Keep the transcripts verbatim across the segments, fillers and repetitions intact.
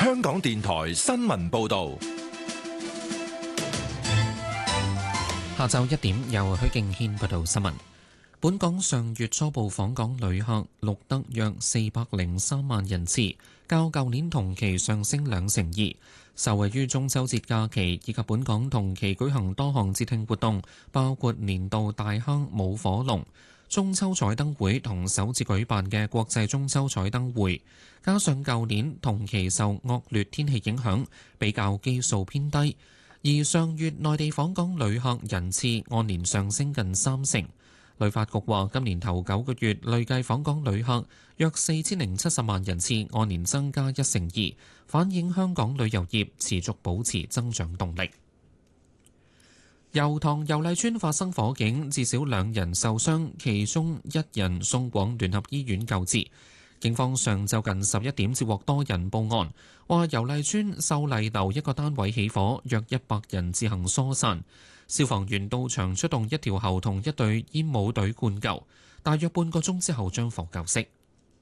香港電台新聞報道。 下晝一點，由許敬軒報道新聞。本港上月初步訪港旅客錄得約四百零三萬人次，較舊年同期上升兩成二。受惠於中秋節假期以及本港同期舉行多項節慶活動，包括年度大坑舞火龍、中秋彩燈會同首次舉辦嘅國際中秋彩燈會，加上舊年同期受惡劣天氣影響，比較基數偏低。而上月內地訪港旅客人次按年上升近三成。旅發局話，今年頭九個月累計訪港旅客約四千零七十萬人次，按年增加一成二，反映香港旅遊業持續保持增長動力。油塘油麗邨發生火警，至少兩人受傷，其中一人送往聯合醫院救治。警方上晝近十一點接獲多人報案，話油麗邨秀麗樓一個單位起火，約一百人自行疏散。消防員到場出動一條喉同一隊煙霧隊灌救，大約半個鐘之後將火救熄。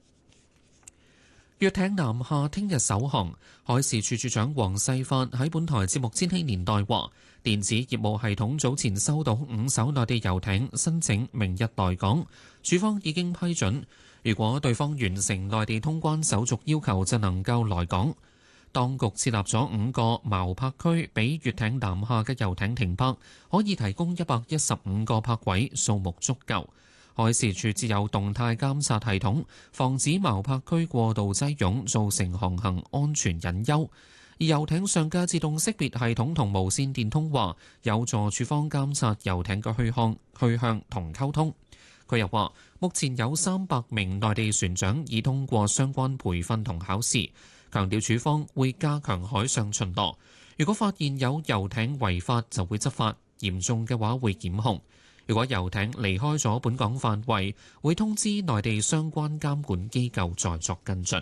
粵艇南下聽日首航，海事處處長黃世發喺本台節目《千禧年代》話，電子業務系統早前收到五艘內地遊艇申請明日來港，處方已經批准。如果對方完成內地通關手續要求，就能夠來港。當局設立咗五個錨泊區，俾粵艇南下嘅遊艇停泊，可以提供一百一十五個泊位，數目足夠。海事處設有動態監察系統，防止錨泊區過度擠擁，造成航行安全隱憂。而遊艇上嘅自動識別系統同無線電通話，有助處方監察遊艇嘅去向、去向同溝通。佢又話，目前有三百名內地船長已通過相關培訓同考試。強調處方會加強海上巡邏，如果發現有遊艇違法就會執法，嚴重嘅話會檢控。如果遊艇離開咗本港範圍，會通知內地相關監管機構再作跟進。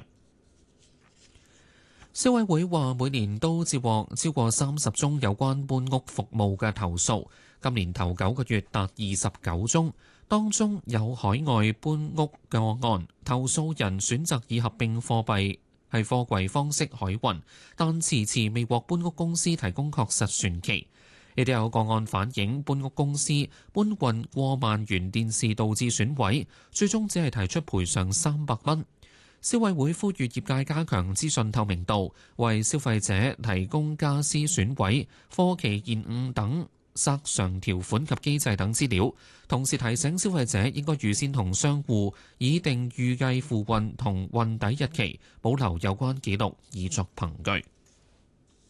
消委會話每年都接獲超過三十宗有關搬屋服務嘅投訴，今年頭九個月達二十九宗，當中有海外搬屋個案，投訴人選擇以合併貨幣係貨櫃方式海運，但遲遲未獲搬屋公司提供確實船期。亦都有個案反映搬屋公司搬運過萬元電視導致損毀，最終只係提出賠償三百蚊。消委會呼籲業界加強資訊透明度，為消費者提供家私損毀、貨期延誤等索償條款及機制等資料，同時提醒消費者應該預先同商戶擬定預計付運同運抵日期，保留有關記錄以作憑據。